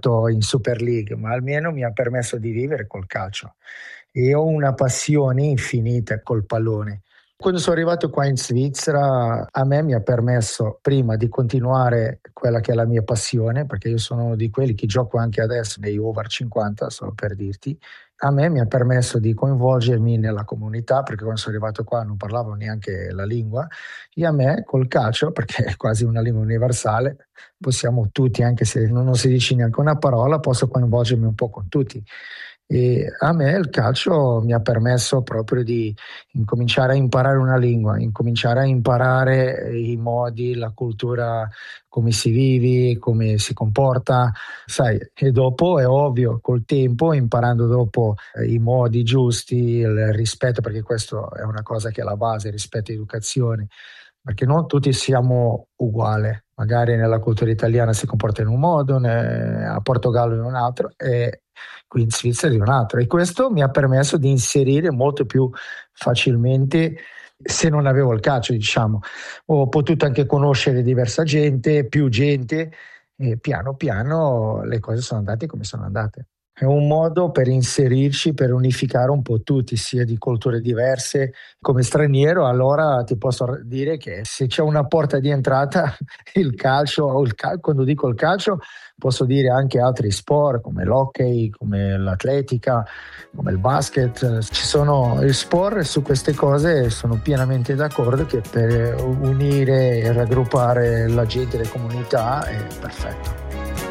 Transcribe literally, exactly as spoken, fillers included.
giocato in Super League, ma almeno mi ha permesso di vivere col calcio e ho una passione infinita col pallone. Quando sono arrivato qua in Svizzera, a me mi ha permesso prima di continuare quella che è la mia passione, perché io sono di quelli che gioco anche adesso nei over cinquanta, solo per dirti. A me mi ha permesso di coinvolgermi nella comunità, perché quando sono arrivato qua non parlavo neanche la lingua, e a me col calcio, perché è quasi una lingua universale, possiamo tutti, anche se non si dice neanche una parola, posso coinvolgermi un po' con tutti. E a me il calcio mi ha permesso proprio di incominciare a imparare una lingua, incominciare a imparare i modi, la cultura, come si vive, come si comporta, sai, e dopo è ovvio, col tempo, imparando dopo eh, i modi giusti, il rispetto, perché questo è una cosa che è la base, rispetto e educazione, perché non tutti siamo uguali, magari nella cultura italiana si comporta in un modo, ne, a Portogallo in un altro, e qui in Svizzera in un altro, e questo mi ha permesso di inserire molto più facilmente. Se non avevo il calcio, diciamo, ho potuto anche conoscere diversa gente, più gente, e piano piano le cose sono andate come sono andate. È un modo per inserirci, per unificare un po' tutti, sia di culture diverse. Come straniero, allora ti posso dire che se c'è una porta di entrata, il calcio, o il cal- quando dico il calcio, posso dire anche altri sport come l'hockey, come l'atletica, come il basket. Ci sono il sport, e su queste cose sono pienamente d'accordo che per unire e raggruppare la gente, le comunità è perfetto.